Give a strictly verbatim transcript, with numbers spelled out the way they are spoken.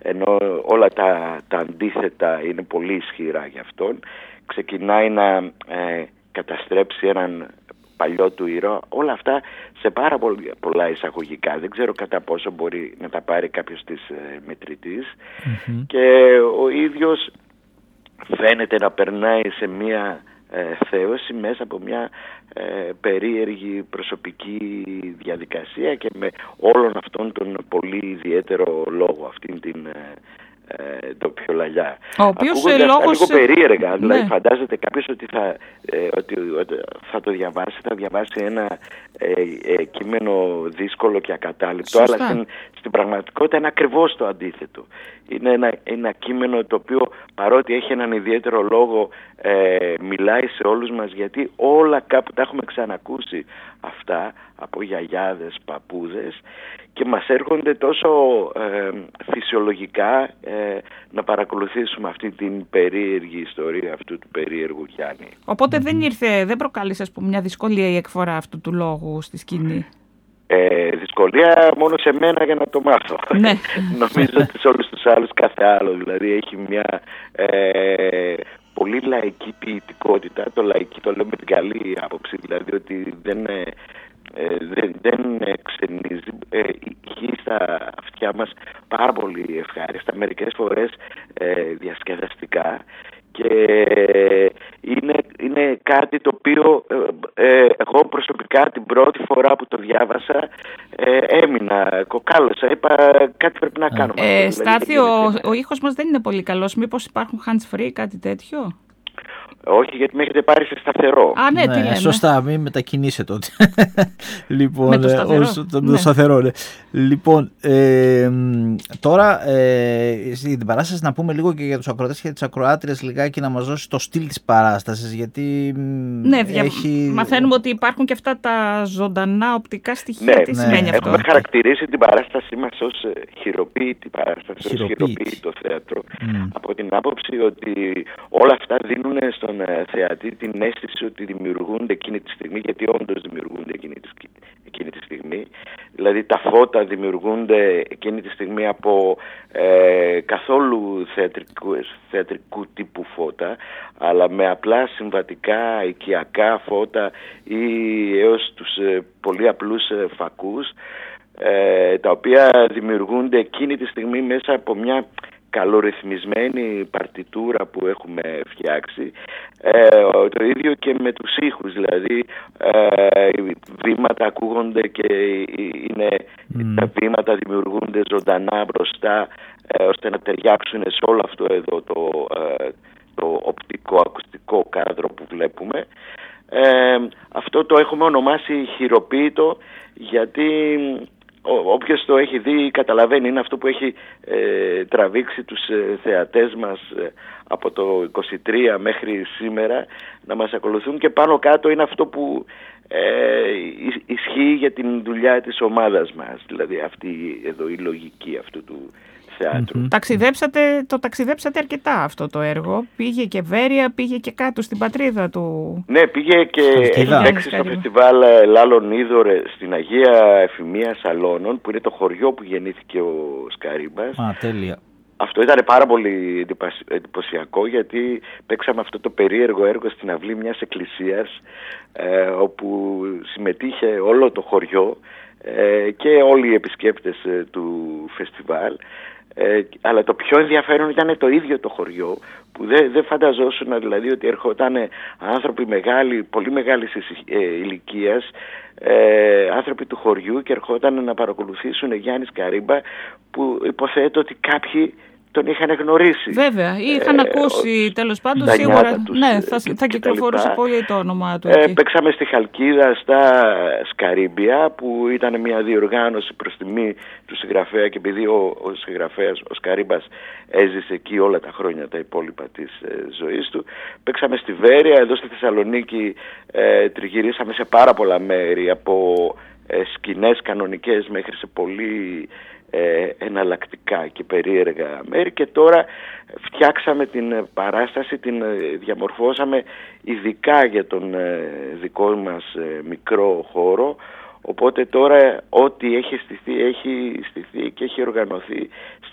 ενώ όλα τα, τα αντίθετα είναι πολύ ισχυρά για αυτόν. Ξεκινάει να ε, καταστρέψει έναν παλιό του ήρωα. Όλα αυτά σε πάρα πολλά εισαγωγικά. Δεν ξέρω κατά πόσο μπορεί να τα πάρει κάποιος της ε, μετρητής. Mm-hmm. Και ο ίδιος φαίνεται να περνάει σε μια ε, θέωση μέσα από μια ε, περίεργη προσωπική διαδικασία και με όλον αυτόν τον πολύ ιδιαίτερο λόγο, αυτήν την ε, ε, ντοπιολαλιά. Ο οποίος λόγος... λίγο περίεργα, ναι. Δηλαδή φαντάζεται κάποιος ότι θα, ε, ότι, ότι θα το διαβάσει, θα διαβάσει ένα ε, ε, κείμενο δύσκολο και ακατάληπτο, αλλά στην, στην πραγματικότητα είναι ακριβώς το αντίθετο. Είναι ένα, ένα κείμενο το οποίο παρότι έχει έναν ιδιαίτερο λόγο ε, μιλάει σε όλους μας, γιατί όλα κάπου τα έχουμε ξανακούσει αυτά από γιαγιάδες, παππούδες και μας έρχονται τόσο ε, φυσιολογικά ε, να παρακολουθήσουμε αυτή την περίεργη ιστορία αυτού του περίεργου Γιάννη. Οπότε δεν ήρθε, δεν προκάλεσε ας πούμε μια δυσκολία η εκφορά αυτού του λόγου στη σκηνή? Ε, δυσκολία μόνο σε μένα για να το μάθω. Ναι. Νομίζω ότι σε όλους τους άλλους κάθε άλλο. Δηλαδή έχει μια ε, πολύ λαϊκή ποιητικότητα. Το λαϊκή το λέω με την καλή άποψη, δηλαδή ότι δεν, ε, δεν, δεν ξενίζει. Ε, ηχεί στα αυτιά μας πάρα πολύ ευχάριστα, μερικές φορές ε, διασκεδαστικά. Και είναι, είναι κάτι το οποίο ε, ε, εγώ προσωπικά την πρώτη φορά που το διάβασα ε, έμεινα, κοκάλωσα, είπα κάτι πρέπει να κάνουμε. Ε, Στάθη, ο, ο ήχος μας δεν είναι πολύ καλός, μήπως υπάρχουν hands free, κάτι τέτοιο? Όχι, γιατί με έχετε πάρει σε σταθερό. Α, ναι, ναι, τι λέμε. Σωστά, μην μετακινήσετε τότε. Λοιπόν, με το σταθερό. Ως, το, ναι. το σταθερό ναι. Λοιπόν, ε, τώρα ε, στην παράσταση να πούμε λίγο και για τους ακροατές και τις ακροάτριες λιγάκι, να μας δώσει το στυλ της παράστασης, γιατί ναι, έχει... μαθαίνουμε ότι υπάρχουν και αυτά τα ζωντανά οπτικά στοιχεία. Ναι, τι ναι. σημαίνει αυτό? Έχουμε χαρακτηρίσει την παράστασή μας ως χειροποίητη παράσταση, ως χειροποίητο θέατρο, mm. από την άποψη ότι όλα αυτά δίνουν στον θεατή την αίσθηση ότι δημιουργούνται εκείνη τη στιγμή, γιατί όντως δημιουργούνται εκείνη τη, εκείνη τη στιγμή. Δηλαδή τα φώτα δημιουργούνται εκείνη τη στιγμή από ε, καθόλου θεατρικού, θεατρικού τύπου φώτα, αλλά με απλά συμβατικά οικιακά φώτα ή έως τους ε, πολύ απλούς ε, φακούς, ε, τα οποία δημιουργούνται εκείνη τη στιγμή μέσα από μια καλορυθμισμένη παρτιτούρα που έχουμε φτιάξει. Ε, το ίδιο και με τους ήχους, δηλαδή ε, βήματα ακούγονται και είναι, mm. τα βήματα δημιουργούνται ζωντανά μπροστά ε, ώστε να ταιριάξουν σε όλο αυτό εδώ το, ε, το οπτικό-ακουστικό κάδρο που βλέπουμε. Ε, αυτό το έχουμε ονομάσει χειροποίητο, γιατί όποιος το έχει δει καταλαβαίνει, είναι αυτό που έχει ε, τραβήξει τους ε, θεατές μας ε, από το είκοσι τρία μέχρι σήμερα να μας ακολουθούν, και πάνω κάτω είναι αυτό που ε, ισχύει για την δουλειά της ομάδας μας, δηλαδή αυτή εδώ η λογική αυτού του θεάτρου. Mm-hmm. Ταξιδέψατε, το ταξιδέψατε αρκετά αυτό το έργο. Πήγε και Βέρεια, πήγε και κάτω στην πατρίδα του. Ναι, πήγε και έχει παίξει στο φεστιβάλ Λάλλον Είδωρε στην Αγία Εφημεία Σαλώνων, που είναι το χωριό που γεννήθηκε ο Σκαρίμπας. Α, τέλεια. Αυτό ήταν πάρα πολύ εντυπωσιακό, γιατί παίξαμε αυτό το περίεργο έργο στην αυλή μιας εκκλησίας, ε, όπου συμμετείχε όλο το χωριό ε, και όλοι οι επισκέπτες ε, του φεστιβάλ. Ε, αλλά το πιο ενδιαφέρον ήταν το ίδιο το χωριό, που δεν δε φανταζόσουν δηλαδή ότι ερχόταν άνθρωποι μεγάλοι, πολύ μεγάλης ε, ηλικίας, ε, άνθρωποι του χωριού, και ερχόταν να παρακολουθήσουν Γιάννη Σκαρίμπα, που υποθέτω ότι κάποιοι τον είχαν γνωρίσει. Βέβαια, είχαν ε, ακούσει, τέλος πάντων, σίγουρα. Τους, ναι, θα, θα κυκλοφορούσε πολύ το όνομά του. Ε, παίξαμε στη Χαλκίδα στα Σκαρίμπια, που ήταν μια διοργάνωση προς τιμή του συγγραφέα, και επειδή ο, ο συγγραφέας, ο Σκαρίμπας, έζησε εκεί όλα τα χρόνια τα υπόλοιπα της ε, ζωής του. Παίξαμε στη Βέρεια, εδώ στη Θεσσαλονίκη ε, τριγυρίσαμε σε πάρα πολλά μέρη, από ε, σκηνές κανονικές μέχρι σε πολύ Ε, εναλλακτικά και περίεργα μέρη, και τώρα φτιάξαμε την παράσταση, την διαμορφώσαμε ειδικά για τον ε, δικό μας ε, μικρό χώρο, οπότε τώρα ό,τι έχει στηθεί, έχει στηθεί και έχει οργανωθεί